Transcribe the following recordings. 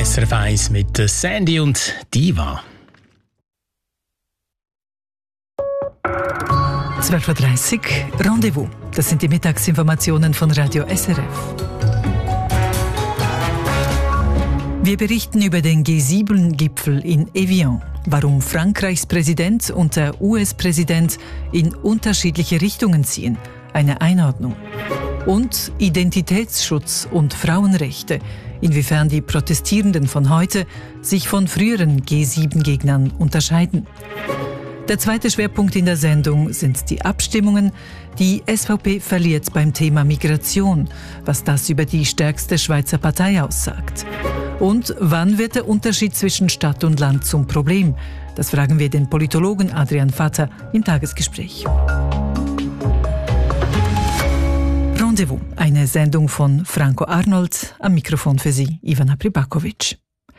SRF 1 mit Sandy und Diva. 12.30 Uhr, Rendezvous. Das sind die Mittagsinformationen von Radio SRF. Wir berichten über den G7-Gipfel in Evian, warum Frankreichs Präsident und der US-Präsident in unterschiedliche Richtungen ziehen, eine Einordnung. Und Identitätsschutz und Frauenrechte, inwiefern die Protestierenden von heute sich von früheren G7-Gegnern unterscheiden. Der zweite Schwerpunkt in der Sendung sind die Abstimmungen. Die SVP verliert beim Thema Migration, was das über die stärkste Schweizer Partei aussagt. Und wann wird der Unterschied zwischen Stadt und Land zum Problem? Das fragen wir den Politologen Adrian Vatter im Tagesgespräch. Rendezvous, eine Sendung von Franco Arnold, am Mikrofon für Sie, Ivana Pribakovic.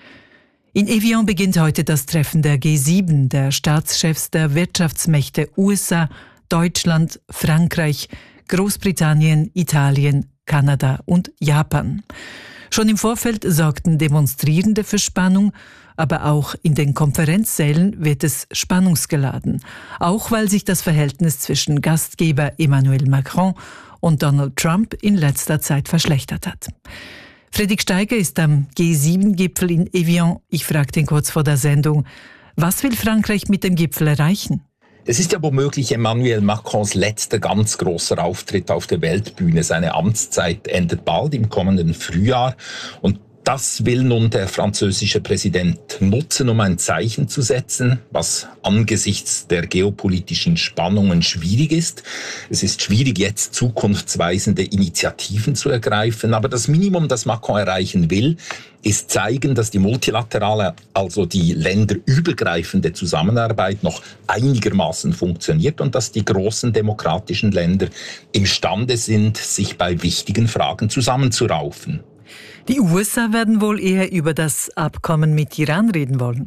In Evian beginnt heute das Treffen der G7, der Staatschefs der Wirtschaftsmächte USA, Deutschland, Frankreich, Großbritannien, Italien, Kanada und Japan. Schon im Vorfeld sorgten Demonstrierende für Spannung, aber auch in den Konferenzsälen wird es spannungsgeladen, auch weil sich das Verhältnis zwischen Gastgeber Emmanuel Macron und Donald Trump in letzter Zeit verschlechtert hat. Fredrik Steiger ist am G7-Gipfel in Evian. Ich fragte ihn kurz vor der Sendung, was will Frankreich mit dem Gipfel erreichen? Es ist ja womöglich Emmanuel Macrons letzter ganz großer Auftritt auf der Weltbühne. Seine Amtszeit endet bald im kommenden Frühjahr. Und das will nun der französische Präsident nutzen, um ein Zeichen zu setzen, was angesichts der geopolitischen Spannungen schwierig ist. Es ist schwierig, jetzt zukunftsweisende Initiativen zu ergreifen. Aber das Minimum, das Macron erreichen will, ist zeigen, dass die multilaterale, also die länderübergreifende Zusammenarbeit noch einigermaßen funktioniert und dass die großen demokratischen Länder imstande sind, sich bei wichtigen Fragen zusammenzuraufen. Die USA werden wohl eher über das Abkommen mit Iran reden wollen.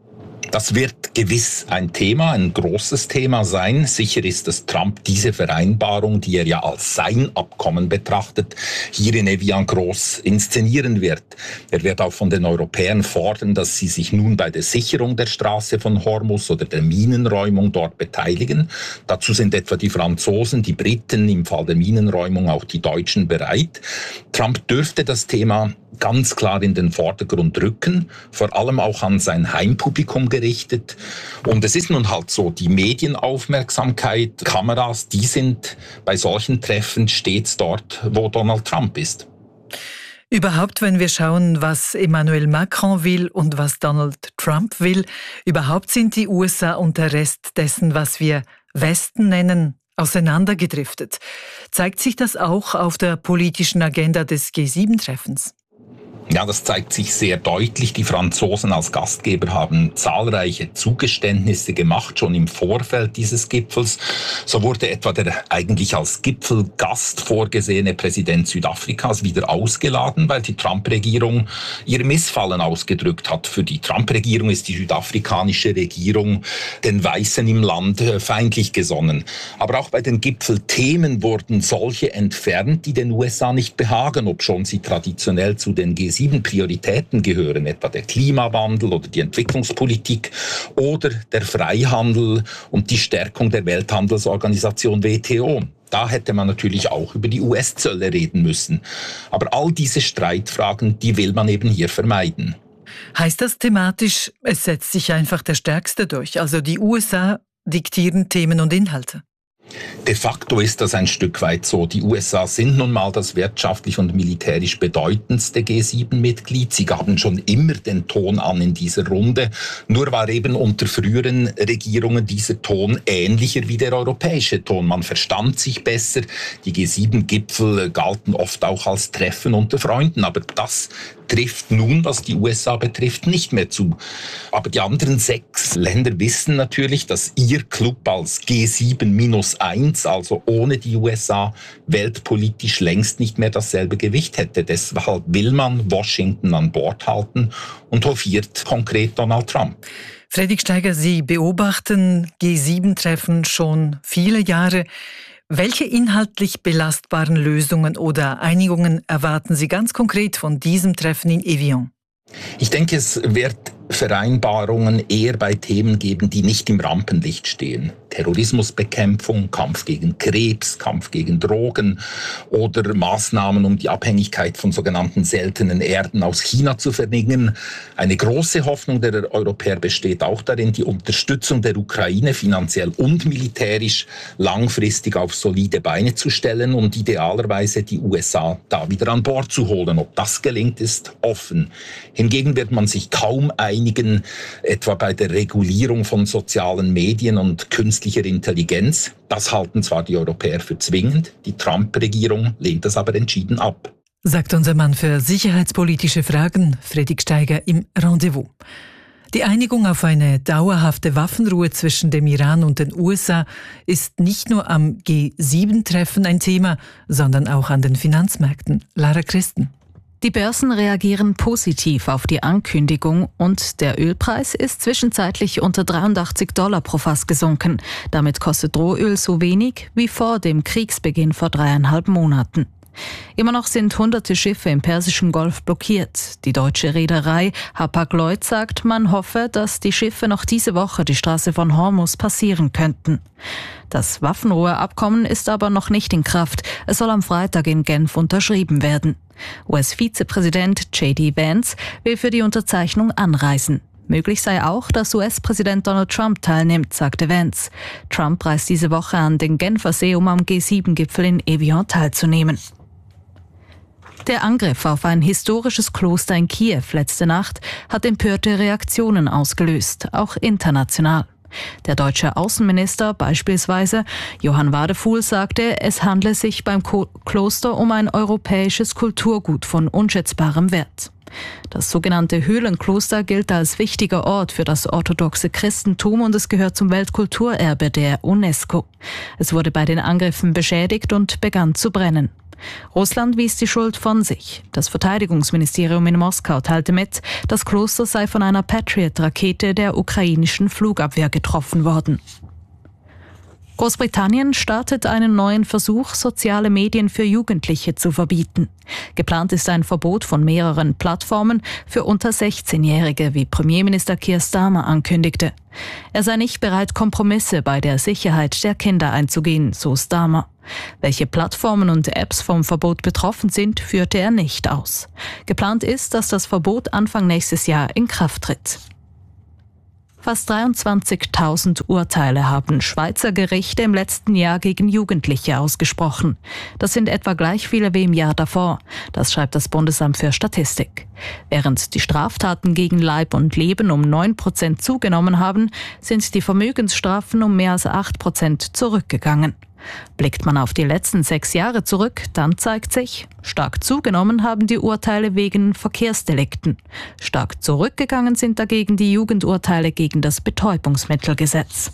Das wird gewiss ein Thema, ein großes Thema sein. Sicher ist, dass Trump diese Vereinbarung, die er ja als sein Abkommen betrachtet, hier in Evian groß inszenieren wird. Er wird auch von den Europäern fordern, dass sie sich nun bei der Sicherung der Straße von Hormuz oder der Minenräumung dort beteiligen. Dazu sind etwa die Franzosen, die Briten, im Fall der Minenräumung auch die Deutschen bereit. Trump dürfte das Thema ganz klar in den Vordergrund rücken, vor allem auch an sein Heimpublikum gerichtet. Und es ist nun halt so, die Medienaufmerksamkeit, Kameras, die sind bei solchen Treffen stets dort, wo Donald Trump ist. Überhaupt, wenn wir schauen, was Emmanuel Macron will und was Donald Trump will, überhaupt sind die USA und der Rest dessen, was wir Westen nennen, auseinandergedriftet. Zeigt sich das auch auf der politischen Agenda des G7-Treffens? Ja, das zeigt sich sehr deutlich. Die Franzosen als Gastgeber haben zahlreiche Zugeständnisse gemacht, schon im Vorfeld dieses Gipfels. So wurde etwa der eigentlich als Gipfelgast vorgesehene Präsident Südafrikas wieder ausgeladen, weil die Trump-Regierung ihr Missfallen ausgedrückt hat. Für die Trump-Regierung ist die südafrikanische Regierung den Weißen im Land feindlich gesonnen. Aber auch bei den Gipfelthemen wurden solche entfernt, die den USA nicht behagen, obschon sie traditionell zu den G7-Prioritäten gehören, etwa der Klimawandel oder die Entwicklungspolitik oder der Freihandel und die Stärkung der Welthandelsorganisation WTO. Da hätte man natürlich auch über die US-Zölle reden müssen. Aber all diese Streitfragen, die will man eben hier vermeiden. Heißt das thematisch, es setzt sich einfach der Stärkste durch? Also die USA diktieren Themen und Inhalte? De facto ist das ein Stück weit so. Die USA sind nun mal das wirtschaftlich und militärisch bedeutendste G7-Mitglied. Sie gaben schon immer den Ton an in dieser Runde. Nur war eben unter früheren Regierungen dieser Ton ähnlicher wie der europäische Ton. Man verstand sich besser. Die G7-Gipfel galten oft auch als Treffen unter Freunden. Aber das trifft nun, was die USA betrifft, nicht mehr zu. Aber die anderen 6 Länder wissen natürlich, dass ihr Club als G7-1, also ohne die USA, weltpolitisch längst nicht mehr dasselbe Gewicht hätte. Deshalb will man Washington an Bord halten und hofiert konkret Donald Trump. Fredrik Steiger, Sie beobachten G7-Treffen schon viele Jahre. Welche inhaltlich belastbaren Lösungen oder Einigungen erwarten Sie ganz konkret von diesem Treffen in Evian? Ich denke, es wird Vereinbarungen eher bei Themen geben, die nicht im Rampenlicht stehen. Terrorismusbekämpfung, Kampf gegen Krebs, Kampf gegen Drogen oder Maßnahmen, um die Abhängigkeit von sogenannten seltenen Erden aus China zu verringern. Eine große Hoffnung der Europäer besteht auch darin, die Unterstützung der Ukraine finanziell und militärisch langfristig auf solide Beine zu stellen und idealerweise die USA da wieder an Bord zu holen. Ob das gelingt, ist offen. Hingegen wird man sich kaum einigen, etwa bei der Regulierung von sozialen Medien und künstlicher Intelligenz. Das halten zwar die Europäer für zwingend, die Trump-Regierung lehnt das aber entschieden ab. Sagt unser Mann für sicherheitspolitische Fragen, Fredrik Steiger, im Rendezvous. Die Einigung auf eine dauerhafte Waffenruhe zwischen dem Iran und den USA ist nicht nur am G7-Treffen ein Thema, sondern auch an den Finanzmärkten. Lara Christen. Die Börsen reagieren positiv auf die Ankündigung und der Ölpreis ist zwischenzeitlich unter $83 pro Fass gesunken. Damit kostet Rohöl so wenig wie vor dem Kriegsbeginn vor 3,5 Monaten. Immer noch sind hunderte Schiffe im Persischen Golf blockiert. Die deutsche Reederei Hapag-Lloyd sagt, man hoffe, dass die Schiffe noch diese Woche die Straße von Hormuz passieren könnten. Das Waffenruheabkommen ist aber noch nicht in Kraft. Es soll am Freitag in Genf unterschrieben werden. US-Vizepräsident J.D. Vance will für die Unterzeichnung anreisen. Möglich sei auch, dass US-Präsident Donald Trump teilnimmt, sagte Vance. Trump reist diese Woche an den Genfersee, um am G7-Gipfel in Evian teilzunehmen. Der Angriff auf ein historisches Kloster in Kiew letzte Nacht hat empörte Reaktionen ausgelöst, auch international. Der deutsche Außenminister beispielsweise, Johann Wadefuhl, sagte, es handle sich beim Kloster um ein europäisches Kulturgut von unschätzbarem Wert. Das sogenannte Höhlenkloster gilt als wichtiger Ort für das orthodoxe Christentum und es gehört zum Weltkulturerbe der UNESCO. Es wurde bei den Angriffen beschädigt und begann zu brennen. Russland wies die Schuld von sich. Das Verteidigungsministerium in Moskau teilte mit, das Kloster sei von einer Patriot-Rakete der ukrainischen Flugabwehr getroffen worden. Großbritannien startet einen neuen Versuch, soziale Medien für Jugendliche zu verbieten. Geplant ist ein Verbot von mehreren Plattformen für unter 16-Jährige, wie Premierminister Keir Starmer ankündigte. Er sei nicht bereit, Kompromisse bei der Sicherheit der Kinder einzugehen, so Starmer. Welche Plattformen und Apps vom Verbot betroffen sind, führte er nicht aus. Geplant ist, dass das Verbot Anfang nächstes Jahr in Kraft tritt. Fast 23.000 Urteile haben Schweizer Gerichte im letzten Jahr gegen Jugendliche ausgesprochen. Das sind etwa gleich viele wie im Jahr davor. Das schreibt das Bundesamt für Statistik. Während die Straftaten gegen Leib und Leben um 9% zugenommen haben, sind die Vermögensstrafen um mehr als 8% zurückgegangen. Blickt man auf die letzten 6 Jahre zurück, dann zeigt sich, stark zugenommen haben die Urteile wegen Verkehrsdelikten. Stark zurückgegangen sind dagegen die Jugendurteile gegen das Betäubungsmittelgesetz.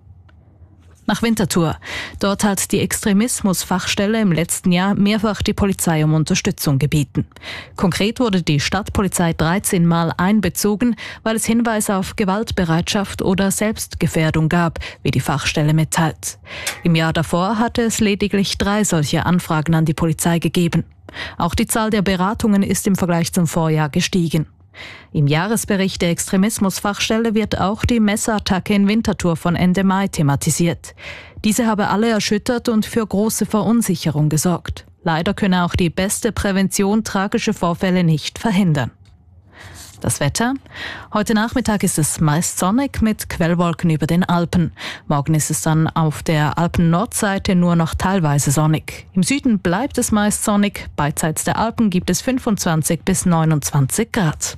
Nach Winterthur. Dort hat die Extremismusfachstelle im letzten Jahr mehrfach die Polizei um Unterstützung gebeten. Konkret wurde die Stadtpolizei 13 Mal einbezogen, weil es Hinweise auf Gewaltbereitschaft oder Selbstgefährdung gab, wie die Fachstelle mitteilt. Im Jahr davor hatte es lediglich 3 solche Anfragen an die Polizei gegeben. Auch die Zahl der Beratungen ist im Vergleich zum Vorjahr gestiegen. Im Jahresbericht der Extremismusfachstelle wird auch die Messerattacke in Winterthur von Ende Mai thematisiert. Diese habe alle erschüttert und für große Verunsicherung gesorgt. Leider könne auch die beste Prävention tragische Vorfälle nicht verhindern. Das Wetter? Heute Nachmittag ist es meist sonnig mit Quellwolken über den Alpen. Morgen ist es dann auf der Alpen-Nordseite nur noch teilweise sonnig. Im Süden bleibt es meist sonnig. Beidseits der Alpen gibt es 25 bis 29 Grad.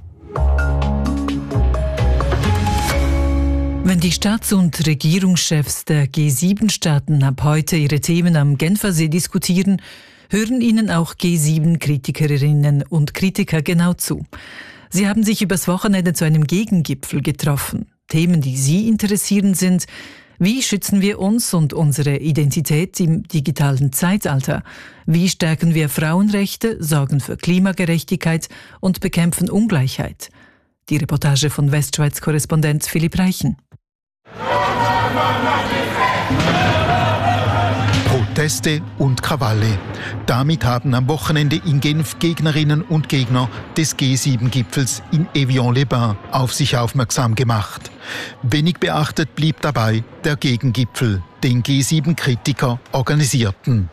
Wenn die Staats- und Regierungschefs der G7-Staaten ab heute ihre Themen am Genfersee diskutieren, hören ihnen auch G7-Kritikerinnen und Kritiker genau zu. Sie haben sich übers Wochenende zu einem Gegengipfel getroffen. Themen, die Sie interessieren, sind: Wie schützen wir uns und unsere Identität im digitalen Zeitalter? Wie stärken wir Frauenrechte, sorgen für Klimagerechtigkeit und bekämpfen Ungleichheit? Die Reportage von Westschweiz-Korrespondent Philipp Reichen. Proteste und Krawalle. Damit haben am Wochenende in Genf Gegnerinnen und Gegner des G7-Gipfels in Évian-les-Bains auf sich aufmerksam gemacht. Wenig beachtet blieb dabei der Gegengipfel, den G7-Kritiker organisierten.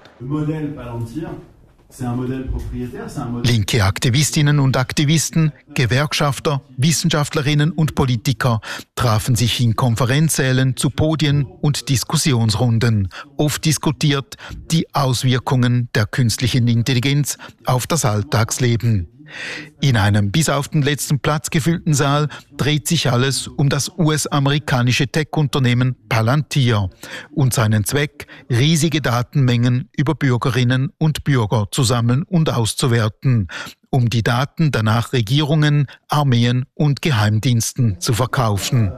Linke Aktivistinnen und Aktivisten, Gewerkschafter, Wissenschaftlerinnen und Politiker trafen sich in Konferenzsälen zu Podien und Diskussionsrunden. Oft diskutiert die Auswirkungen der künstlichen Intelligenz auf das Alltagsleben. In einem bis auf den letzten Platz gefüllten Saal dreht sich alles um das US-amerikanische Tech-Unternehmen Palantir und seinen Zweck, riesige Datenmengen über Bürgerinnen und Bürger zu sammeln und auszuwerten, um die Daten danach Regierungen, Armeen und Geheimdiensten zu verkaufen.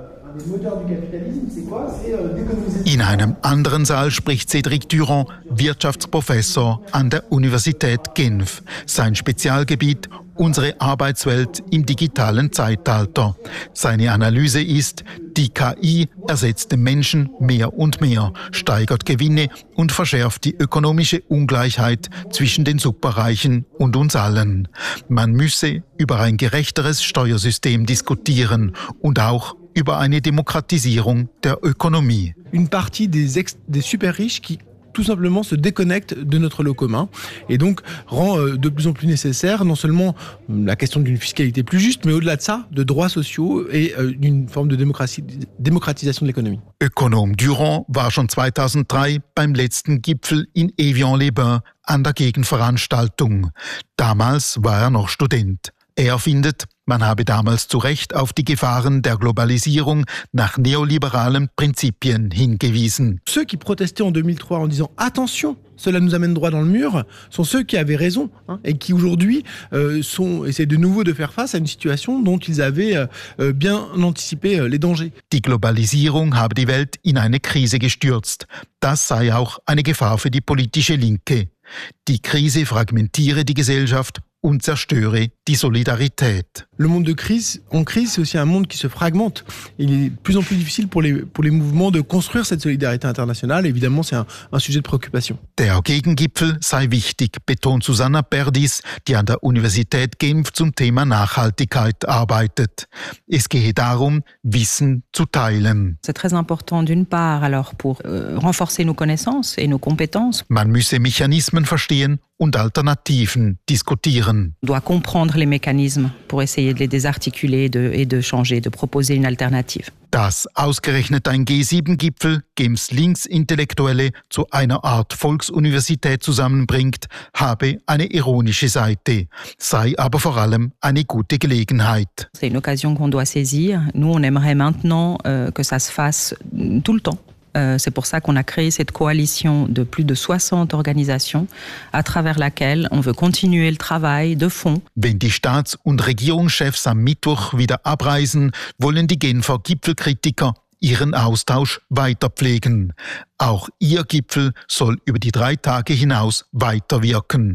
In einem anderen Saal spricht Cédric Durand, Wirtschaftsprofessor an der Universität Genf. Sein Spezialgebiet: unsere Arbeitswelt im digitalen Zeitalter. Seine Analyse ist: Die KI ersetzt den Menschen mehr und mehr, steigert Gewinne und verschärft die ökonomische Ungleichheit zwischen den Superreichen und uns allen. Man müsse über ein gerechteres Steuersystem diskutieren und auch über eine Demokratisierung der Ökonomie. Une partie des super riches qui tout simplement se déconnectent de notre lot commun et donc rend de plus en plus nécessaire non seulement la question d'une fiscalité plus juste, mais au-delà de ça, de droits sociaux et d'une forme de démocratisation de l'économie. Ökonom Durand war schon 2003 beim letzten Gipfel in Évian-les-Bains an der Gegenveranstaltung. Damals war er noch Student. Er findet, man habe damals zu Recht auf die Gefahren der Globalisierung nach neoliberalen Prinzipien hingewiesen. Ceux qui protestaient en 2003 en disant « Attention, cela nous amène droit dans le mur », sont ceux qui avaient raison et qui aujourd'hui essaient de nouveau de faire face à une situation dont ils avaient bien anticipé les dangers. Die Globalisierung habe die Welt in eine Krise gestürzt. Das sei auch eine Gefahr für die politische Linke. Die Krise fragmentiere die Gesellschaft und zerstöre die Solidarität. Le monde en crise, c'est aussi un monde qui se fragmente. Il est de plus en plus difficile pour les mouvements de construire cette solidarité internationale. Évidemment, c'est un sujet de préoccupation. Der Gegengipfel sei wichtig, betont Susanna Perdis, die an der Universität Genf zum Thema Nachhaltigkeit arbeitet. Es gehe darum, Wissen zu teilen. C'est très important d'une part alors pour renforcer nos connaissances et nos compétences. Man müsse Mechanismen verstehen und Alternativen diskutieren. On doit comprendre les mécanismes pour essayer de les désarticuler et de changer, de proposer une alternative. Dass ausgerechnet ein G7-Gipfel Genfs Linksintellektuelle zu einer Art Volksuniversität zusammenbringt, habe eine ironische Seite, sei aber vor allem eine gute Gelegenheit. C'est une occasion qu'on doit saisir. Nous, on aimerait maintenant que ça se fasse tout le temps. C'est pour ça qu'on a créé cette coalition de plus de 60 organisations, à travers laquelle on veut continuer le travail de fond. Wenn die Staats- und Regierungschefs am Mittwoch wieder abreisen, wollen die Genfer Gipfelkritiker ihren Austausch weiter pflegen. Auch ihr Gipfel soll über die 3 Tage hinaus weiterwirken.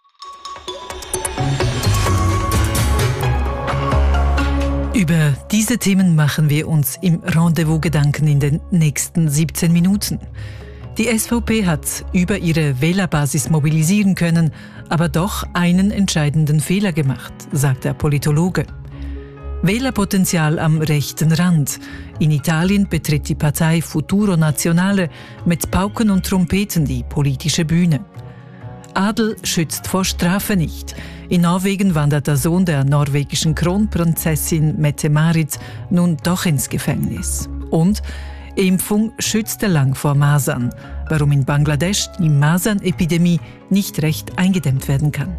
Über diese Themen machen wir uns im Rendezvous Gedanken in den nächsten 17 Minuten. Die SVP hat über ihre Wählerbasis mobilisieren können, aber doch einen entscheidenden Fehler gemacht, sagt der Politologe. Wählerpotenzial am rechten Rand. In Italien betritt die Partei Futuro Nazionale mit Pauken und Trompeten die politische Bühne. Adel schützt vor Strafe nicht. In Norwegen wandert der Sohn der norwegischen Kronprinzessin Mette-Marit nun doch ins Gefängnis. Und Impfung schützte lang vor Masern, warum in Bangladesch die Masernepidemie nicht recht eingedämmt werden kann.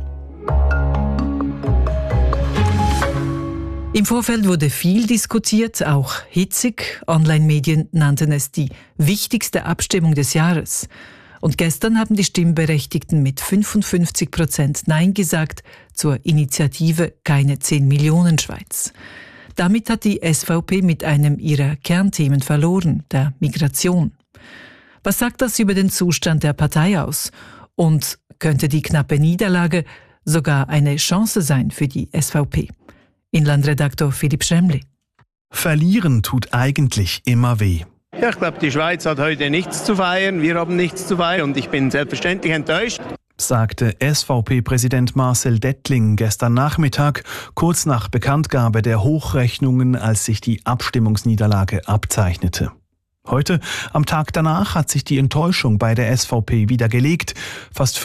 Im Vorfeld wurde viel diskutiert, auch hitzig. Online-Medien nannten es die wichtigste Abstimmung des Jahres. Und gestern haben die Stimmberechtigten mit 55% Nein gesagt zur Initiative Keine 10 Millionen Schweiz. Damit hat die SVP mit einem ihrer Kernthemen verloren, der Migration. Was sagt das über den Zustand der Partei aus? Und könnte die knappe Niederlage sogar eine Chance sein für die SVP? Inlandredaktor Philipp Schremli. Verlieren tut eigentlich immer weh. Ja, ich glaube, die Schweiz hat heute nichts zu feiern. Wir haben nichts zu feiern und ich bin selbstverständlich enttäuscht, sagte SVP-Präsident Marcel Dettling gestern Nachmittag, kurz nach Bekanntgabe der Hochrechnungen, als sich die Abstimmungsniederlage abzeichnete. Heute, am Tag danach, hat sich die Enttäuschung bei der SVP wieder gelegt. Fast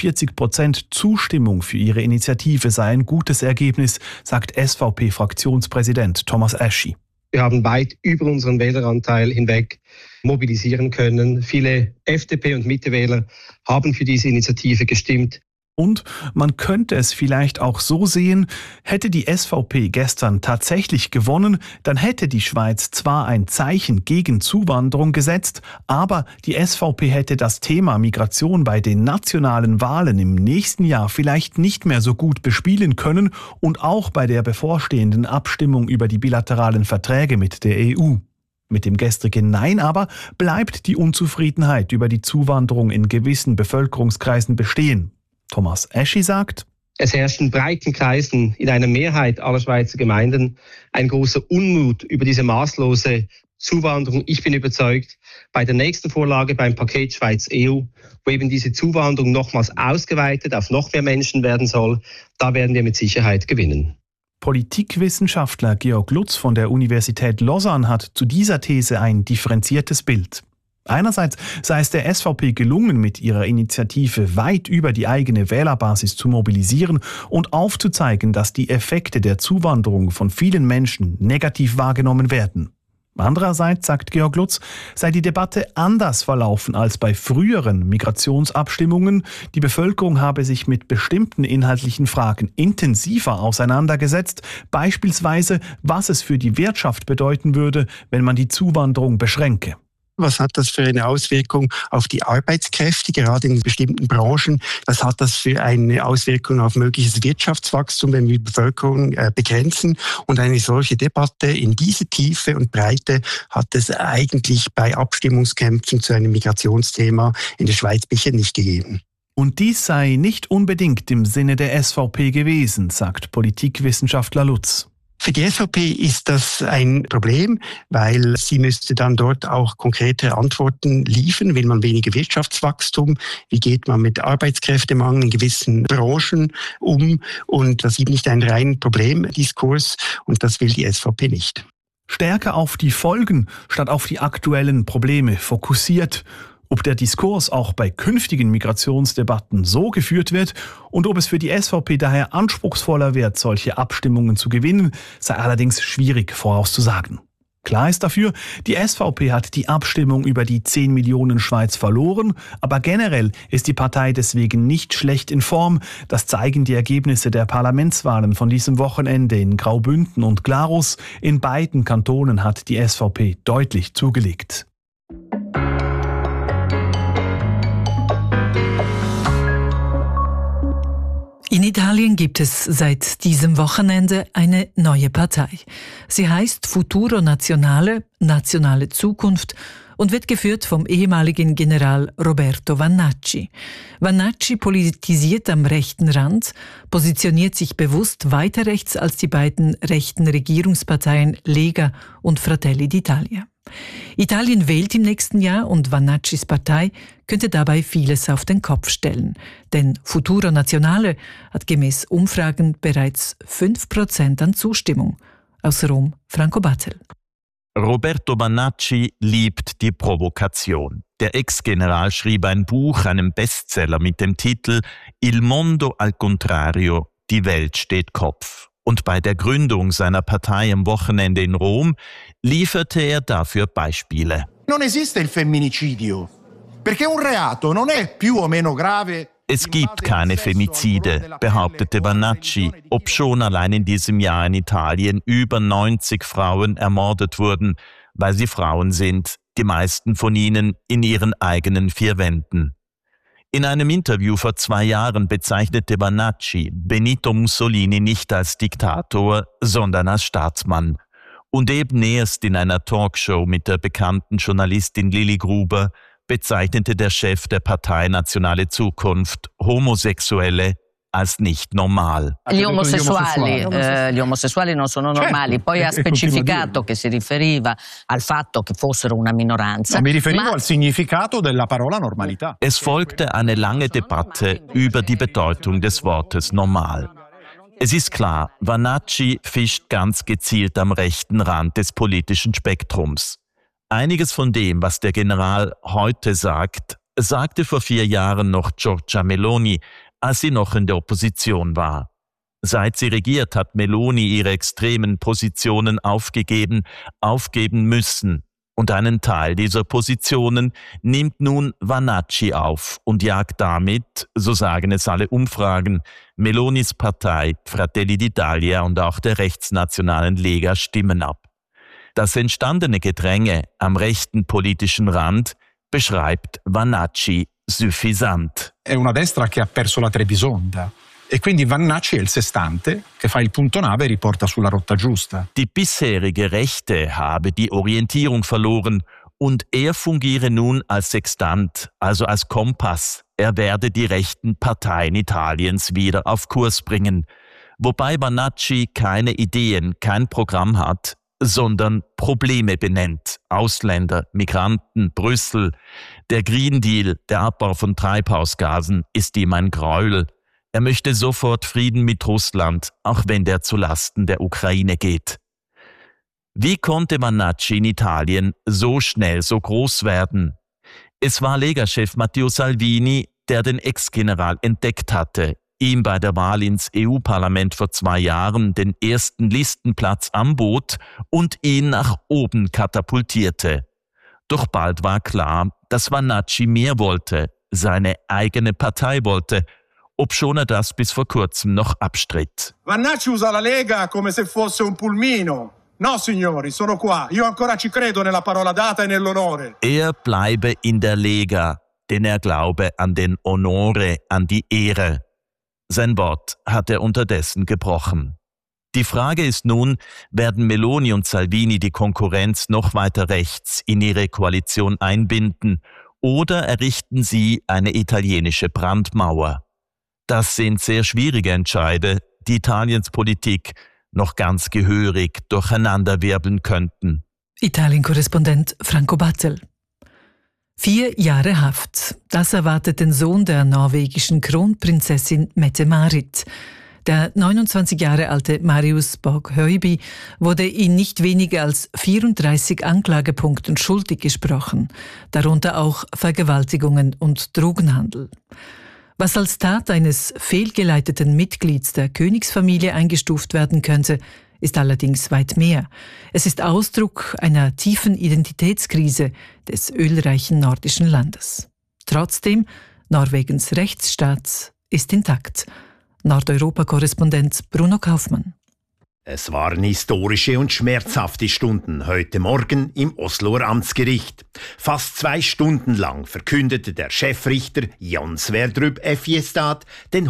45% Zustimmung für ihre Initiative sei ein gutes Ergebnis, sagt SVP-Fraktionspräsident Thomas Eschi. Wir haben weit über unseren Wähleranteil hinweg mobilisieren können. Viele FDP- und Mitte-Wähler haben für diese Initiative gestimmt. Und man könnte es vielleicht auch so sehen, hätte die SVP gestern tatsächlich gewonnen, dann hätte die Schweiz zwar ein Zeichen gegen Zuwanderung gesetzt, aber die SVP hätte das Thema Migration bei den nationalen Wahlen im nächsten Jahr vielleicht nicht mehr so gut bespielen können und auch bei der bevorstehenden Abstimmung über die bilateralen Verträge mit der EU. Mit dem gestrigen Nein aber bleibt die Unzufriedenheit über die Zuwanderung in gewissen Bevölkerungskreisen bestehen. Thomas Eschi sagt: Es herrscht in breiten Kreisen in einer Mehrheit aller Schweizer Gemeinden ein großer Unmut über diese maßlose Zuwanderung. Ich bin überzeugt, bei der nächsten Vorlage beim Paket Schweiz-EU, wo eben diese Zuwanderung nochmals ausgeweitet auf noch mehr Menschen werden soll, da werden wir mit Sicherheit gewinnen. Politikwissenschaftler Georg Lutz von der Universität Lausanne hat zu dieser These ein differenziertes Bild. Einerseits sei es der SVP gelungen, mit ihrer Initiative weit über die eigene Wählerbasis zu mobilisieren und aufzuzeigen, dass die Effekte der Zuwanderung von vielen Menschen negativ wahrgenommen werden. Andererseits, sagt Georg Lutz, sei die Debatte anders verlaufen als bei früheren Migrationsabstimmungen. Die Bevölkerung habe sich mit bestimmten inhaltlichen Fragen intensiver auseinandergesetzt, beispielsweise, was es für die Wirtschaft bedeuten würde, wenn man die Zuwanderung beschränke. Was hat das für eine Auswirkung auf die Arbeitskräfte, gerade in bestimmten Branchen? Was hat das für eine Auswirkung auf mögliches Wirtschaftswachstum, wenn wir die Bevölkerung begrenzen? Und eine solche Debatte in diese Tiefe und Breite hat es eigentlich bei Abstimmungskämpfen zu einem Migrationsthema in der Schweiz bisher nicht gegeben. Und dies sei nicht unbedingt im Sinne der SVP gewesen, sagt Politikwissenschaftler Lutz. Für die SVP ist das ein Problem, weil sie müsste dann dort auch konkrete Antworten liefern. Will man weniger Wirtschaftswachstum? Wie geht man mit Arbeitskräftemangel in gewissen Branchen um? Und das ist nicht ein reiner Problemdiskurs und das will die SVP nicht. Stärker auf die Folgen statt auf die aktuellen Probleme fokussiert. Ob der Diskurs auch bei künftigen Migrationsdebatten so geführt wird und ob es für die SVP daher anspruchsvoller wird, solche Abstimmungen zu gewinnen, sei allerdings schwierig vorauszusagen. Klar ist dafür, die SVP hat die Abstimmung über die 10 Millionen Schweiz verloren, aber generell ist die Partei deswegen nicht schlecht in Form. Das zeigen die Ergebnisse der Parlamentswahlen von diesem Wochenende in Graubünden und Glarus. In beiden Kantonen hat die SVP deutlich zugelegt. In Italien gibt es seit diesem Wochenende eine neue Partei. Sie heißt Futuro Nazionale, Nationale Zukunft, und wird geführt vom ehemaligen General Roberto Vannacci. Vannacci politisiert am rechten Rand, positioniert sich bewusst weiter rechts als die beiden rechten Regierungsparteien Lega und Fratelli d'Italia. Italien wählt im nächsten Jahr und Vannaccis Partei könnte dabei vieles auf den Kopf stellen. Denn Futuro Nazionale hat gemäß Umfragen bereits 5% an Zustimmung. Aus Rom, Franco Battel. Roberto Vannacci liebt die Provokation. Der Ex-General schrieb ein Buch, einen Bestseller mit dem Titel Il mondo al contrario, die Welt steht Kopf. Und bei der Gründung seiner Partei am Wochenende in Rom lieferte er dafür Beispiele. Non esiste il femminicidio, perché un reato non è più o meno grave. Es gibt keine Femizide, behauptete Vannacci, obschon allein in diesem Jahr in Italien über 90 Frauen ermordet wurden, weil sie Frauen sind, die meisten von ihnen in ihren eigenen 4 Wänden. In einem Interview vor 2 Jahren bezeichnete Vannacci Benito Mussolini nicht als Diktator, sondern als Staatsmann. Und eben erst in einer Talkshow mit der bekannten Journalistin Lili Gruber bezeichnete der Chef der Partei Nationale Zukunft Homosexuelle als nicht normal. Gli omosessuali non sono normali. Poi ha specificato che si riferiva al fatto che fossero una minoranza. Mi riferivo al significato della parola normalità. Es folgte eine lange Debatte über die Bedeutung des Wortes normal. Es ist klar, Vannacci fischt ganz gezielt am rechten Rand des politischen Spektrums. Einiges von dem, was der General heute sagt, sagte vor 4 Jahren noch Giorgia Meloni, als sie noch in der Opposition war. Seit sie regiert, hat Meloni ihre extremen Positionen aufgeben müssen. Und einen Teil dieser Positionen nimmt nun Vannacci auf und jagt damit, so sagen es alle Umfragen, Melonis Partei Fratelli d'Italia und auch der rechtsnationalen Lega Stimmen ab. Das entstandene Gedränge am rechten politischen Rand beschreibt Vannacci suffisant. È una destra che ha perso la Trebisonda. E quindi Vannacci è il sestante che fa il punto nave e riporta sulla rotta giusta. Die bisherige Rechte habe die Orientierung verloren und er fungiere nun als Sextant, also als Kompass. Er werde die rechten Parteien Italiens wieder auf Kurs bringen. Wobei Vannacci keine Ideen, kein Programm hat, sondern Probleme benennt. Ausländer, Migranten, Brüssel. Der Green Deal, der Abbau von Treibhausgasen, ist ihm ein Gräuel. Er möchte sofort Frieden mit Russland, auch wenn der zulasten der Ukraine geht. Wie konnte Vannacci in Italien so schnell so groß werden? Es war Lega-Chef Matteo Salvini, der den Ex-General entdeckt hatte, ihm bei der Wahl ins EU-Parlament vor 2 Jahren den ersten Listenplatz anbot und ihn nach oben katapultierte. Doch bald war klar, dass Vannacci mehr wollte, seine eigene Partei wollte, obschon er das bis vor kurzem noch abstritt. Vannacci usa la Lega come se fosse un pulmino. No, signori, sono qua. Io ancora ci credo nella parola data e nell'onore. Er bleibe in der Lega, denn er glaube an den Onore, an die Ehre. Sein Wort hat er unterdessen gebrochen. Die Frage ist nun, werden Meloni und Salvini die Konkurrenz noch weiter rechts in ihre Koalition einbinden oder errichten sie eine italienische Brandmauer? Das sind sehr schwierige Entscheide, die Italiens Politik noch ganz gehörig durcheinanderwirbeln könnten. Italien-Korrespondent Franco Battel. 4 Jahre Haft. Das erwartet den Sohn der norwegischen Kronprinzessin Mette-Marit. Der 29 Jahre alte Marius Borg-Høiby wurde in nicht weniger als 34 Anklagepunkten schuldig gesprochen, darunter auch Vergewaltigungen und Drogenhandel. Was als Tat eines fehlgeleiteten Mitglieds der Königsfamilie eingestuft werden könnte, ist allerdings weit mehr. Es ist Ausdruck einer tiefen Identitätskrise des ölreichen nordischen Landes. Trotzdem, Norwegens Rechtsstaat ist intakt. Nordeuropa-Korrespondent Bruno Kaufmann. Es waren historische und schmerzhafte Stunden heute Morgen im Osloer Amtsgericht. Fast 2 Stunden lang verkündete der Chefrichter Jon Sverdrup Fjestad den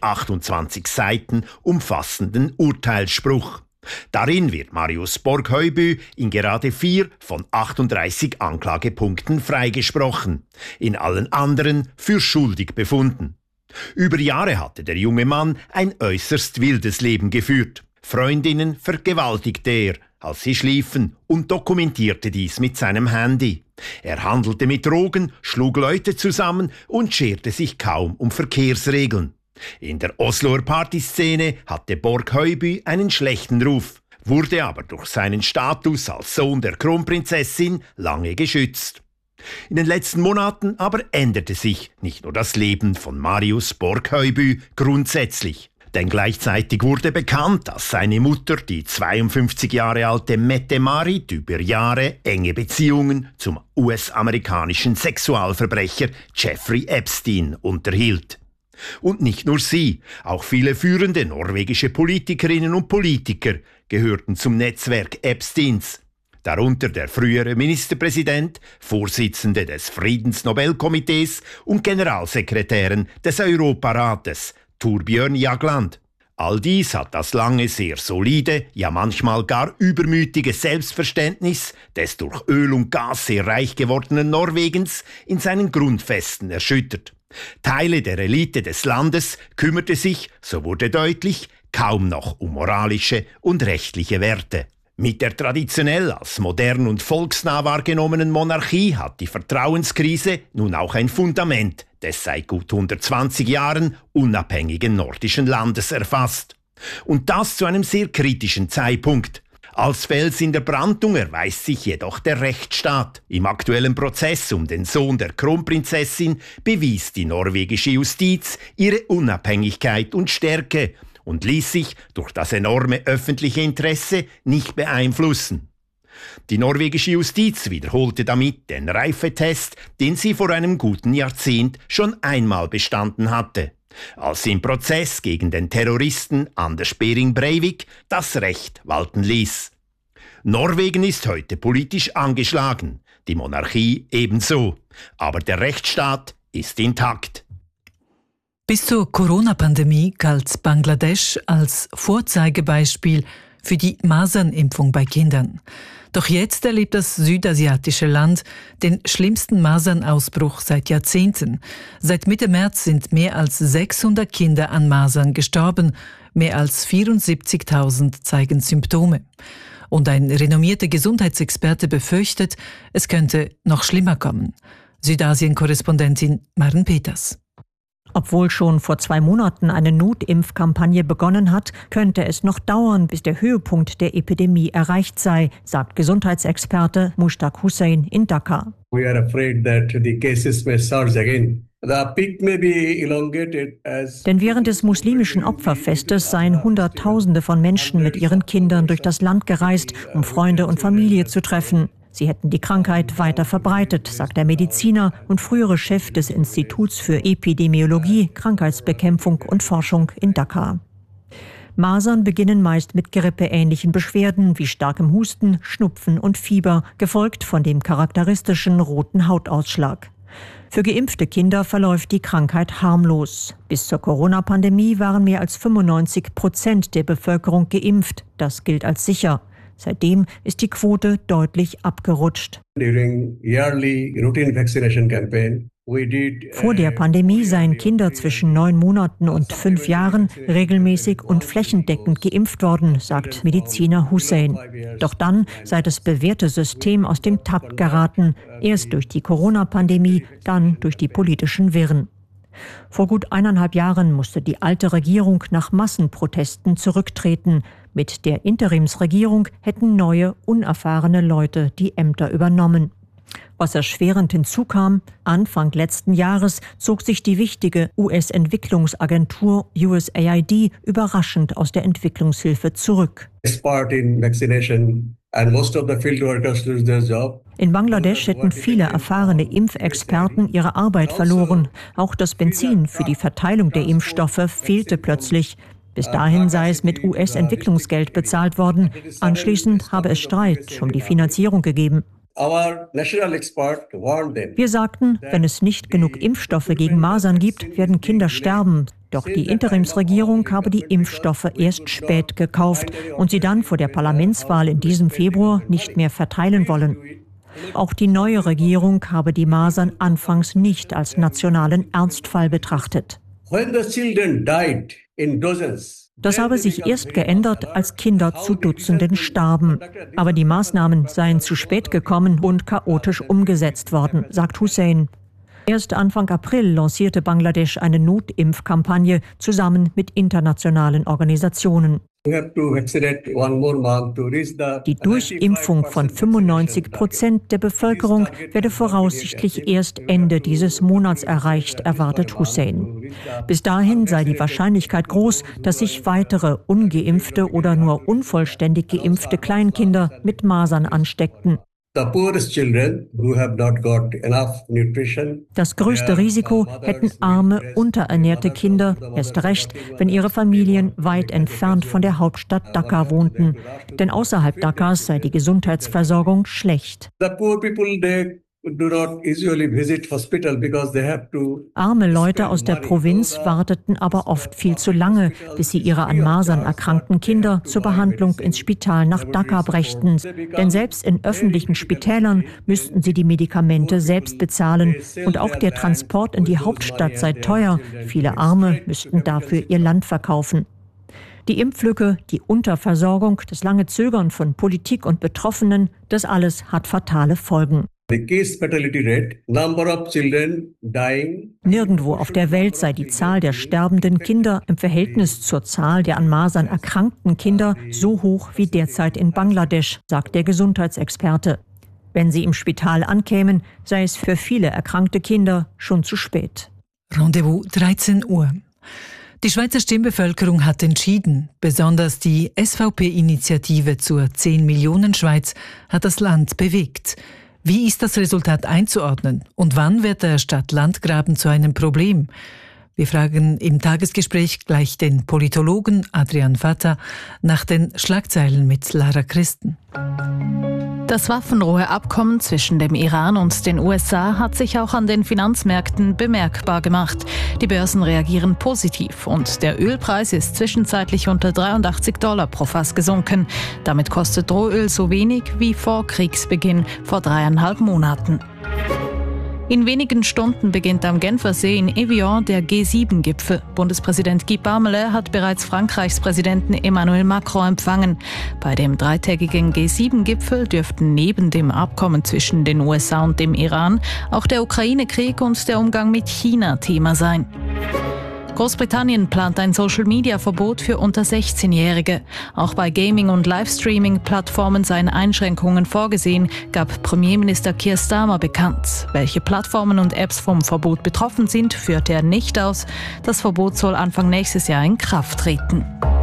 128 Seiten umfassenden Urteilsspruch. Darin wird Marius Borg-Høiby in gerade 4 von 38 Anklagepunkten freigesprochen, in allen anderen für schuldig befunden. Über Jahre hatte der junge Mann ein äußerst wildes Leben geführt. Freundinnen vergewaltigte er, als sie schliefen, und dokumentierte dies mit seinem Handy. Er handelte mit Drogen, schlug Leute zusammen und scherte sich kaum um Verkehrsregeln. In der Osloer Partyszene hatte Borg-Høiby einen schlechten Ruf, wurde aber durch seinen Status als Sohn der Kronprinzessin lange geschützt. In den letzten Monaten aber änderte sich nicht nur das Leben von Marius Borg-Høiby grundsätzlich. Denn gleichzeitig wurde bekannt, dass seine Mutter, die 52 Jahre alte Mette-Marit, über Jahre enge Beziehungen zum US-amerikanischen Sexualverbrecher Jeffrey Epstein unterhielt. Und nicht nur sie, auch viele führende norwegische Politikerinnen und Politiker gehörten zum Netzwerk Epsteins. Darunter der frühere Ministerpräsident, Vorsitzende des Friedensnobelkomitees und Generalsekretärin des Europarates, Torbjörn Jagland. All dies hat das lange sehr solide, ja manchmal gar übermütige Selbstverständnis des durch Öl und Gas sehr reich gewordenen Norwegens in seinen Grundfesten erschüttert. Teile der Elite des Landes kümmerte sich, so wurde deutlich, kaum noch um moralische und rechtliche Werte. Mit der traditionell als modern und volksnah wahrgenommenen Monarchie hat die Vertrauenskrise nun auch ein Fundament des seit gut 120 Jahren unabhängigen nordischen Landes erfasst. Und das zu einem sehr kritischen Zeitpunkt. Als Fels in der Brandung erweist sich jedoch der Rechtsstaat. Im aktuellen Prozess um den Sohn der Kronprinzessin bewies die norwegische Justiz ihre Unabhängigkeit und Stärke und ließ sich durch das enorme öffentliche Interesse nicht beeinflussen. Die norwegische Justiz wiederholte damit den Reifetest, den sie vor einem guten Jahrzehnt schon einmal bestanden hatte, als sie im Prozess gegen den Terroristen Anders Behring Breivik das Recht walten ließ. Norwegen ist heute politisch angeschlagen, die Monarchie ebenso, aber der Rechtsstaat ist intakt. Bis zur Corona-Pandemie galt Bangladesch als Vorzeigebeispiel für die Masernimpfung bei Kindern. Doch jetzt erlebt das südasiatische Land den schlimmsten Masernausbruch seit Jahrzehnten. Seit Mitte März sind mehr als 600 Kinder an Masern gestorben. Mehr als 74.000 zeigen Symptome. Und ein renommierter Gesundheitsexperte befürchtet, es könnte noch schlimmer kommen. Südasien-Korrespondentin Maren Peters. Obwohl schon vor 2 Monaten eine Notimpfkampagne begonnen hat, könnte es noch dauern, bis der Höhepunkt der Epidemie erreicht sei, sagt Gesundheitsexperte Mushtaq Hussain in Dhaka. We are afraid that the cases may surge again. The peak may be elongated Denn während des muslimischen Opferfestes seien Hunderttausende von Menschen mit ihren Kindern durch das Land gereist, um Freunde und Familie zu treffen. Sie hätten die Krankheit weiter verbreitet, sagt der Mediziner und frühere Chef des Instituts für Epidemiologie, Krankheitsbekämpfung und Forschung in Dhaka. Masern beginnen meist mit grippeähnlichen Beschwerden wie starkem Husten, Schnupfen und Fieber, gefolgt von dem charakteristischen roten Hautausschlag. Für geimpfte Kinder verläuft die Krankheit harmlos. Bis zur Corona-Pandemie waren mehr als 95% der Bevölkerung geimpft. Das gilt als sicher. Seitdem ist die Quote deutlich abgerutscht. Vor der Pandemie seien Kinder zwischen 9 Monaten und 5 Jahren regelmäßig und flächendeckend geimpft worden, sagt Mediziner Hussain. Doch dann sei das bewährte System aus dem Takt geraten, erst durch die Corona-Pandemie, dann durch die politischen Wirren. Vor gut 1,5 Jahren musste die alte Regierung nach Massenprotesten zurücktreten. Mit der Interimsregierung hätten neue, unerfahrene Leute die Ämter übernommen. Was erschwerend hinzukam, Anfang letzten Jahres zog sich die wichtige US-Entwicklungsagentur USAID überraschend aus der Entwicklungshilfe zurück. In Bangladesch hätten viele erfahrene Impfexperten ihre Arbeit verloren. Auch das Benzin für die Verteilung der Impfstoffe fehlte plötzlich. Bis dahin sei es mit US-Entwicklungsgeld bezahlt worden. Anschließend habe es Streit um die Finanzierung gegeben. Wir sagten, wenn es nicht genug Impfstoffe gegen Masern gibt, werden Kinder sterben. Doch die Interimsregierung habe die Impfstoffe erst spät gekauft und sie dann vor der Parlamentswahl in diesem Februar nicht mehr verteilen wollen. Auch die neue Regierung habe die Masern anfangs nicht als nationalen Ernstfall betrachtet. Das habe sich erst geändert, als Kinder zu Dutzenden starben. Aber die Maßnahmen seien zu spät gekommen und chaotisch umgesetzt worden, sagt Hussain. Erst Anfang April lancierte Bangladesch eine Notimpfkampagne zusammen mit internationalen Organisationen. Die Durchimpfung von 95% der Bevölkerung werde voraussichtlich erst Ende dieses Monats erreicht, erwartet Hussain. Bis dahin sei die Wahrscheinlichkeit groß, dass sich weitere ungeimpfte oder nur unvollständig geimpfte Kleinkinder mit Masern ansteckten. Das größte Risiko hätten arme, unterernährte Kinder, erst recht, wenn ihre Familien weit entfernt von der Hauptstadt Dhaka wohnten. Denn außerhalb Dhakas sei die Gesundheitsversorgung schlecht. do not usually visit hospital because they have to. Arme Leute aus der Provinz warteten aber oft viel zu lange, bis sie ihre an Masern erkrankten Kinder zur Behandlung ins Spital nach Dhaka brächten. Denn selbst in öffentlichen Spitälern müssten sie die Medikamente selbst bezahlen. Und auch der Transport in die Hauptstadt sei teuer. Viele Arme müssten dafür ihr Land verkaufen. Die Impflücke, die Unterversorgung, das lange Zögern von Politik und Betroffenen, das alles hat fatale Folgen. Nirgendwo auf der Welt sei die Zahl der sterbenden Kinder im Verhältnis zur Zahl der an Masern erkrankten Kinder so hoch wie derzeit in Bangladesch, sagt der Gesundheitsexperte. Wenn sie im Spital ankämen, sei es für viele erkrankte Kinder schon zu spät. Rendezvous 13 Uhr. Die Schweizer Stimmbevölkerung hat entschieden, besonders die SVP-Initiative zur 10 Millionen Schweiz hat das Land bewegt. Wie ist das Resultat einzuordnen und wann wird der Stadt-Land-Graben zu einem Problem? Wir fragen im Tagesgespräch gleich den Politologen Adrian Vatta nach den Schlagzeilen mit Lara Christen. Das Waffenruheabkommen zwischen dem Iran und den USA hat sich auch an den Finanzmärkten bemerkbar gemacht. Die Börsen reagieren positiv und der Ölpreis ist zwischenzeitlich unter $83 pro Fass gesunken. Damit kostet Rohöl so wenig wie vor Kriegsbeginn vor 3,5 Monaten. In wenigen Stunden beginnt am Genfersee in Evian der G7-Gipfel. Bundespräsident Guy Parmelin hat bereits Frankreichs Präsidenten Emmanuel Macron empfangen. Bei dem dreitägigen G7-Gipfel dürften neben dem Abkommen zwischen den USA und dem Iran auch der Ukraine-Krieg und der Umgang mit China Thema sein. Großbritannien plant ein Social-Media-Verbot für unter 16-Jährige. Auch bei Gaming- und Livestreaming-Plattformen seien Einschränkungen vorgesehen, gab Premierminister Keir Starmer bekannt. Welche Plattformen und Apps vom Verbot betroffen sind, führte er nicht aus. Das Verbot soll Anfang nächstes Jahr in Kraft treten.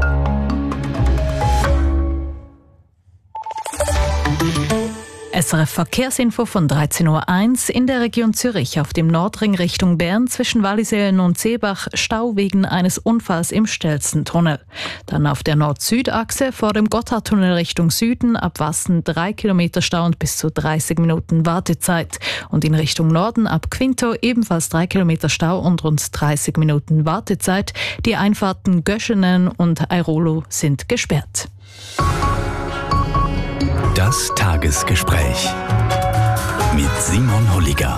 SRF Verkehrsinfo von 13.01 Uhr in der Region Zürich auf dem Nordring Richtung Bern zwischen Wallisellen und Seebach Stau wegen eines Unfalls im Stelzentunnel. Dann auf der Nord-Süd-Achse vor dem Gotthardtunnel Richtung Süden ab Wassen 3 Kilometer Stau und bis zu 30 Minuten Wartezeit. Und in Richtung Norden ab Quinto ebenfalls 3 Kilometer Stau und rund 30 Minuten Wartezeit. Die Einfahrten Göschenen und Airolo sind gesperrt. Das Tagesgespräch mit Simon Holliger.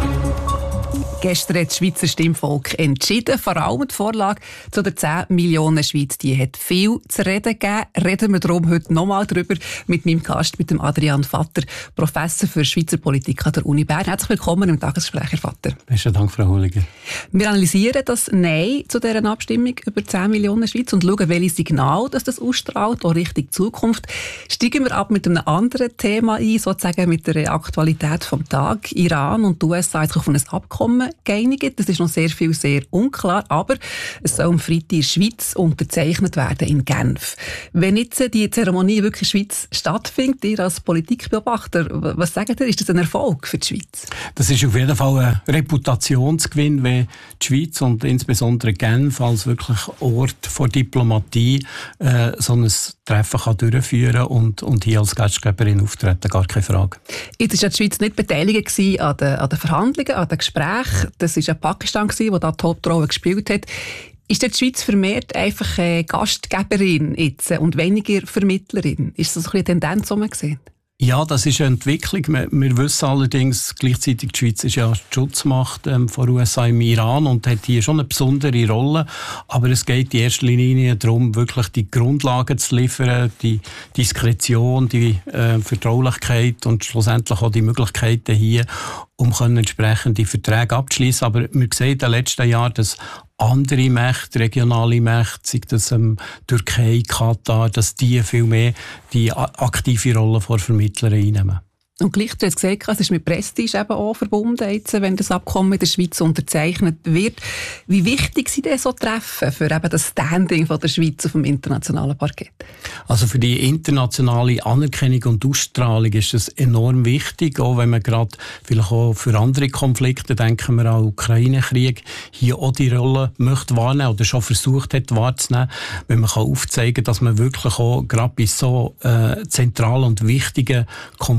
Gestern hat das Schweizer Stimmvolk entschieden. Vor allem die Vorlage zu der 10 Millionen Schweiz, die hat viel zu reden gegeben. Reden wir darum heute nochmal drüber mit meinem Gast, mit dem Adrian Vatter, Professor für Schweizer Politik an der Uni Bern. Herzlich willkommen im Tagesgespräch, Herr Vatter. Besten Dank, Frau Holliger. Wir analysieren das Nein zu dieser Abstimmung über 10 Millionen Schweiz und schauen, welche Signal das ausstrahlt, auch Richtung Zukunft. Steigen wir ab mit einem anderen Thema ein, sozusagen mit der Aktualität vom Tag. Iran und die USA haben sich auf ein Abkommen geeinigt. Das ist noch sehr viel, sehr unklar, aber es soll am Freitag in der Schweiz unterzeichnet werden in Genf. Wenn jetzt die Zeremonie wirklich in der Schweiz stattfindet, ihr als Politikbeobachter, was sagt ihr, ist das ein Erfolg für die Schweiz? Das ist auf jeden Fall ein Reputationsgewinn, wenn die Schweiz und insbesondere Genf als wirklich Ort der Diplomatie so ein Treffen kann durchführen und hier als Gastgeberin auftreten, gar keine Frage. Jetzt war die Schweiz nicht beteiligt an den Verhandlungen, an den Gesprächen. Das war ja Pakistan, der da die Hauptrolle gespielt hat. Ist die Schweiz vermehrt einfach Gastgeberin jetzt und weniger Vermittlerin? Ist das eine Tendenz, die man sieht? Ja, das ist eine Entwicklung. Wir wissen allerdings gleichzeitig, die Schweiz ist ja die Schutzmacht von USA im Iran und hat hier schon eine besondere Rolle. Aber es geht in erster Linie darum, wirklich die Grundlagen zu liefern, die Diskretion, die Vertraulichkeit und schlussendlich auch die Möglichkeiten hier, um entsprechende Verträge abzuschließen. Aber wir sehen in den letzten Jahren, dass andere Mächte, regionale Mächte, sei das Türkei, Katar, dass die viel mehr die aktive Rolle von Vermittlern einnehmen. Und gleich, du hast gesagt, es ist mit Prestige eben auch verbunden, jetzt, wenn das Abkommen in der Schweiz unterzeichnet wird. Wie wichtig sind denn so Treffen für eben das Standing von der Schweiz auf dem internationalen Parkett? Also für die internationale Anerkennung und Ausstrahlung ist es enorm wichtig, auch wenn man gerade vielleicht auch für andere Konflikte, denken wir an den Ukraine-Krieg, hier auch die Rolle möchte wahrnehmen oder schon versucht hat wahrzunehmen, wenn man kann aufzeigen, dass man wirklich auch gerade bei so zentralen und wichtigen Konflikten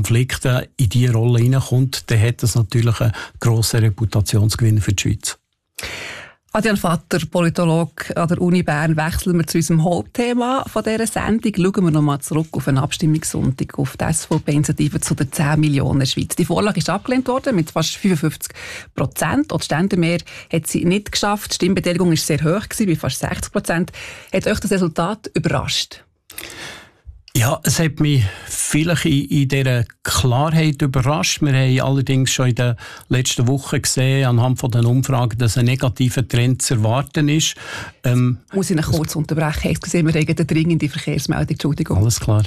da in diese Rolle hineinkommt, dann hat das natürlich einen grossen Reputationsgewinn für die Schweiz. Adrian Vatter, Politologe an der Uni Bern, wechseln wir zu unserem Hauptthema von dieser Sendung. Schauen wir nochmal zurück auf einen Abstimmungssonntag, auf die SVP-Initiative zu den 10 Millionen Schweiz. Die Vorlage ist abgelehnt worden mit fast 55%. Auch die Ständemehr hat sie nicht geschafft. Die Stimmbeteiligung war sehr hoch, bei fast 60%. Hat euch das Resultat überrascht? Ja, es hat mich vielleicht in dieser Klarheit überrascht. Wir haben allerdings schon in den letzten Wochen gesehen, anhand von den Umfragen, dass ein negativer Trend zu erwarten ist. Muss ich noch kurz unterbrechen? Ich sehe, wir haben eine dringende Verkehrsmeldung. Entschuldigung. Alles klar.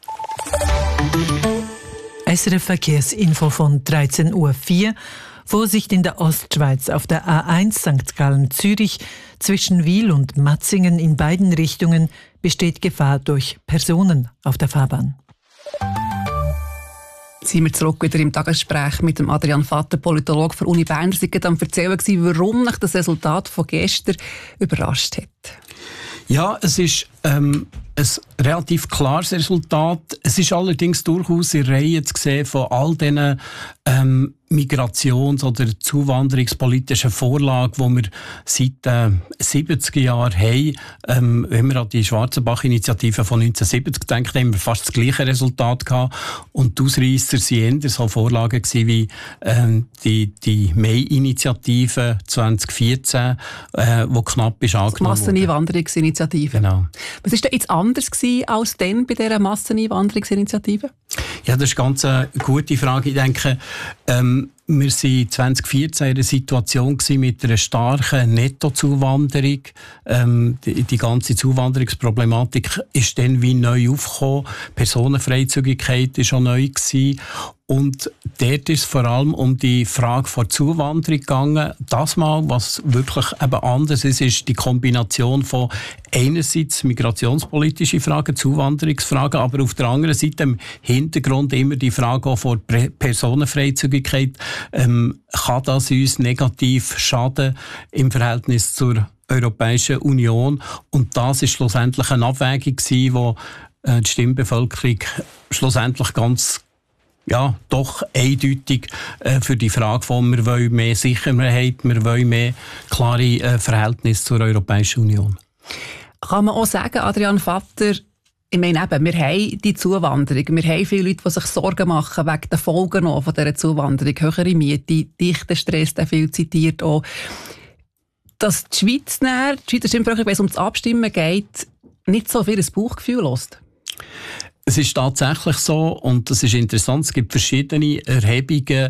SRF Verkehrsinfo von 13.04 Uhr. Vorsicht in der Ostschweiz auf der A1 St. Gallen-Zürich zwischen Wil und Matzingen in beiden Richtungen besteht Gefahr durch Personen auf der Fahrbahn. Sind wir zurück wieder im Tagesgespräch mit dem Adrian Vatter, Politologe der Uni Bern. Sie waren am Erzählen, warum mich das Resultat von gestern überrascht hat. Ja, es ist ein relativ klares Resultat. Es ist allerdings durchaus in Reihe zu sehen von all diesen Migrations- oder zuwanderungspolitischen Vorlagen, die wir seit 70 Jahren haben. Wenn wir an die Schwarzenbach-Initiative von 1970 denken, haben wir fast das gleiche Resultat gehabt. Und die Ausreisser waren eher so Vorlagen wie die Mai-Initiative 2014, die knapp ist angenommen wurde. Masseneinwanderungsinitiative. Genau. Was war denn jetzt anders als dann bei dieser Masseneinwanderungsinitiative? Ja, das ist ganz eine gute Frage. Ich denke, wir waren 2014 in einer Situation mit einer starken Nettozuwanderung. Die ganze Zuwanderungsproblematik ist dann wie neu aufgekommen. Personenfreizügigkeit war schon neu gewesen. Und dort ist es vor allem um die Frage der Zuwanderung gegangen. Das Mal, was wirklich eben anders ist, ist die Kombination von einerseits migrationspolitische Fragen, Zuwanderungsfragen, aber auf der anderen Seite im Hintergrund immer die Frage auch von Personenfreizügigkeit. Kann das uns negativ schaden im Verhältnis zur Europäischen Union? Und das ist schlussendlich eine Abwägung gewesen, wo die Stimmbevölkerung schlussendlich ganz doch eindeutig für die Frage von, wir wollen mehr Sicherheit, wir wollen mehr klare Verhältnisse zur Europäischen Union. Kann man auch sagen, Adrian Vatter, ich meine eben, wir haben die Zuwanderung, wir haben viele Leute, die sich Sorgen machen wegen den Folgen von dieser Zuwanderung, höhere Miete, dichter Stress, der viel zitiert auch. Dass die Schweizer Stimmbevölkerung, wenn es um das Abstimmen geht, nicht so viel ein Bauchgefühl lässt. Es ist tatsächlich so, und das ist interessant, es gibt verschiedene Erhebungen,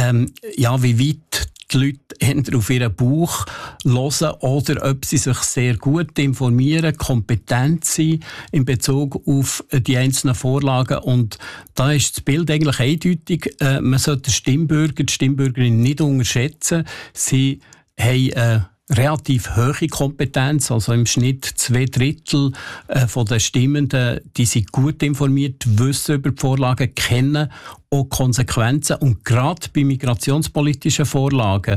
wie weit die Leute entweder auf ihren Bauch hören oder ob sie sich sehr gut informieren, kompetent sind in Bezug auf die einzelnen Vorlagen. Und da ist das Bild eigentlich eindeutig. Man sollte die Stimmbürgerinnen nicht unterschätzen. Sie haben relativ hohe Kompetenz, also im Schnitt 2/3 von den Stimmenden, die sind gut informiert, wissen über die Vorlagen, kennen auch Konsequenzen. Und gerade bei migrationspolitischen Vorlagen,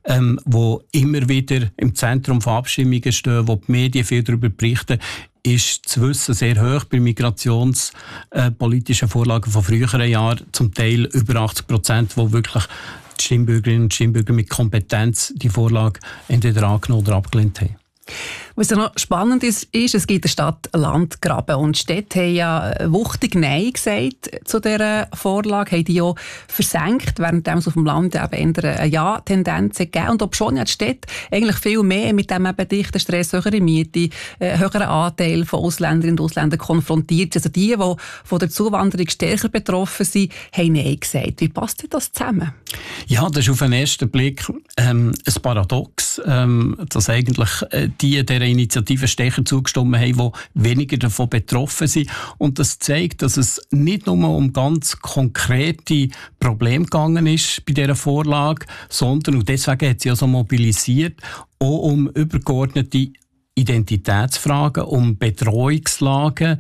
wo immer wieder im Zentrum von Abstimmungen stehen, wo die Medien viel darüber berichten, ist das Wissen sehr hoch bei migrationspolitischen Vorlagen von früheren Jahren, zum Teil über 80%, wo wirklich die Stimmbürgerinnen und Stimmbürger mit Kompetenz die Vorlage entweder angenommen oder abgelehnt haben. Was ja noch spannend ist, es gibt eine Stadt-Land-Graben und die Städte haben ja wuchtig Nein gesagt zu dieser Vorlage, haben die ja versenkt, während es auf dem Land eben eher eine Ja-Tendenz gegeben. Und ob schon ja die Städte eigentlich viel mehr mit dem eben dichten Stress, höhere Miete, höheren Anteil von Ausländerinnen und Ausländern konfrontiert. Also die von der Zuwanderung stärker betroffen sind, haben Nein gesagt. Wie passt denn das zusammen? Ja, das ist auf den ersten Blick ein Paradox, dass eigentlich die dieser Initiative stärker zugestimmt haben, die weniger davon betroffen sind. Und das zeigt, dass es nicht nur um ganz konkrete Probleme gegangen ist bei dieser Vorlage, sondern, und deswegen hat sie ja so mobilisiert, auch um übergeordnete Identitätsfragen, um Bedrohungslagen.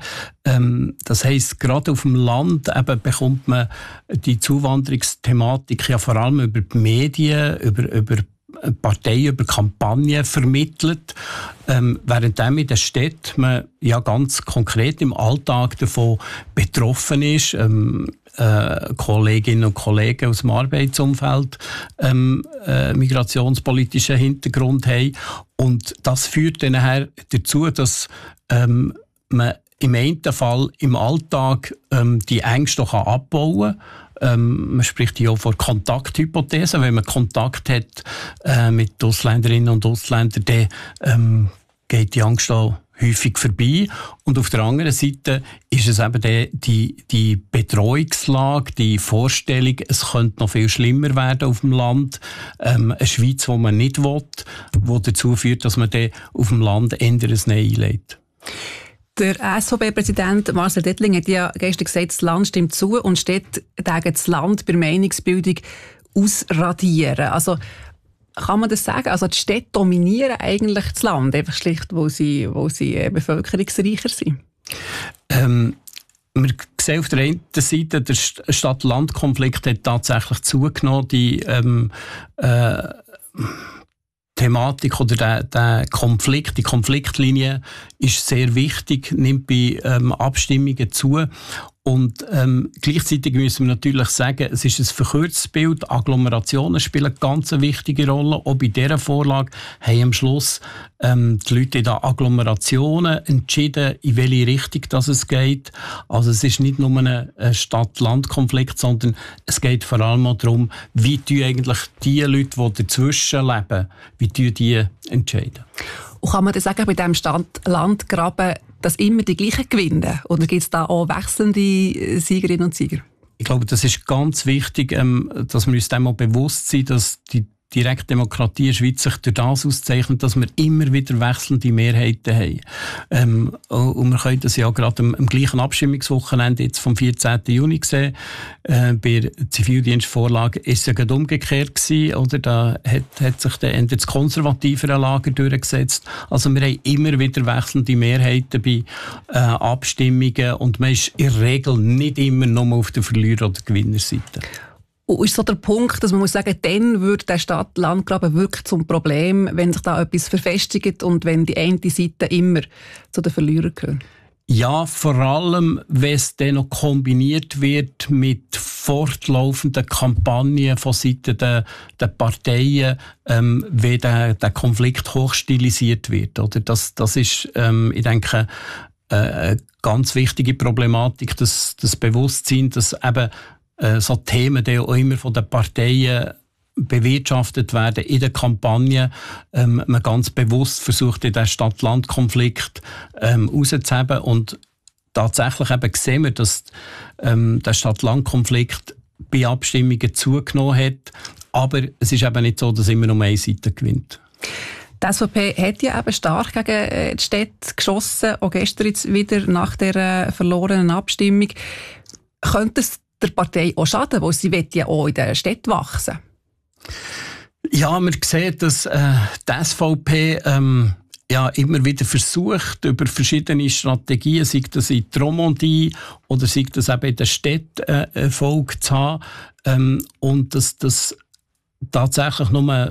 Das heisst, gerade auf dem Land eben bekommt man die Zuwanderungsthematik ja vor allem über die Medien, über Parteien, über Kampagnen vermittelt, während in der Stadt man ja ganz konkret im Alltag davon betroffen ist. Kolleginnen und Kollegen aus dem Arbeitsumfeld migrationspolitischen Hintergrund haben. Und das führt dann nachher dazu, dass man im einen Fall im Alltag die Ängste abbauen kann. Man spricht hier auch von Kontakthypothesen. Wenn man Kontakt hat mit Ausländerinnen und Ausländern, dann geht die Angst auch häufig vorbei. Und auf der anderen Seite ist es eben die Bedrohungslage, die Vorstellung, es könnte noch viel schlimmer werden auf dem Land. Eine Schweiz, die man nicht will, die dazu führt, dass man dann auf dem Land eher ein Nein einlegt. Der SVP-Präsident Marcel Dettling hat ja gestern gesagt, das Land stimmt zu und Städte sagen das Land bei Meinungsbildung ausradieren. Also kann man das sagen? Also die Städte dominieren eigentlich das Land, einfach schlicht, wo sie bevölkerungsreicher sind? Wir sehen auf der einen Seite, der Stadt-Land-Konflikt hat tatsächlich zugenommen. Die Thematik oder der Konflikt, die Konfliktlinie ist sehr wichtig, nimmt bei Abstimmungen zu. Und gleichzeitig müssen wir natürlich sagen, es ist ein verkürztes Bild. Agglomerationen spielen eine ganz wichtige Rolle. Auch bei dieser Vorlage haben am Schluss die Leute in den Agglomerationen entschieden, in welche Richtung das es geht. Also es ist nicht nur ein Stadt-Land-Konflikt, sondern es geht vor allem auch darum, wie eigentlich die Leute, die dazwischen leben, wie die entscheiden. Und kann man dann sagen, bei diesem Stadt-Land-Graben, dass immer die gleichen gewinnen? Oder gibt es da auch wechselnde Siegerinnen und Sieger? Ich glaube, das ist ganz wichtig, dass wir uns dem auch bewusst sind, dass die Direktdemokratie in der Schweiz sich durch das auszeichnet, dass wir immer wieder wechselnde Mehrheiten haben. Und wir können das ja gerade am gleichen Abstimmungswochenende jetzt vom 14. Juni sehen. Bei der Zivildienstvorlage ist es ja gerade umgekehrt gewesen, oder? Da hat sich dann das konservativere Lager durchgesetzt. Also wir haben immer wieder wechselnde Mehrheiten bei Abstimmungen und man ist in der Regel nicht immer nur auf der Verlierer- oder Gewinnerseite. Und ist so der Punkt, dass man muss sagen, dann wird der Stadt-Land-Graben wirklich zum Problem, wenn sich da etwas verfestigt und wenn die eine Seite immer zu den Verlierern gehört? Ja, vor allem, wenn es dann noch kombiniert wird mit fortlaufenden Kampagnen von Seiten der Parteien, wie der Konflikt hochstilisiert wird. Oder? Das ist, ich denke, eine ganz wichtige Problematik, das Bewusstsein, dass eben so Themen, die auch immer von den Parteien bewirtschaftet werden in der Kampagne, man ganz bewusst versucht, in den Stadt-Land-Konflikt rauszuheben. Und tatsächlich eben sehen wir, dass der Stadt-Land-Konflikt bei Abstimmungen zugenommen hat. Aber es ist eben nicht so, dass immer nur eine Seite gewinnt. Die SVP hat ja eben stark gegen die Städte geschossen, auch gestern jetzt wieder nach der verlorenen Abstimmung. Könnte es der Partei auch schaden, weil sie will ja auch in den Städten wachsen? Ja, man sieht, dass die SVP immer wieder versucht, über verschiedene Strategien, sei das in der Romandie oder sei das eben in den Städten Erfolg zu haben. Und dass das tatsächlich nur